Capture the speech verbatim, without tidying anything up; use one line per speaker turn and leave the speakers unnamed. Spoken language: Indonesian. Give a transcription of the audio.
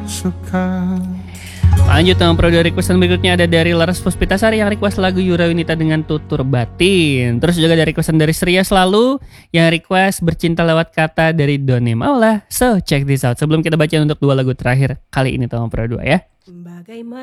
suka.
Lanjut sama pro requestan berikutnya ada dari Laras Puspitasari yang request lagu Yura Yunita dengan Tutur Batin. Terus juga ada requestan dari Sria Selalu yang request Bercinta Lewat Kata dari Doni Maula. So check this out. Sebelum kita baca untuk dua lagu terakhir kali ini sama pro dua ya.
Bagaimana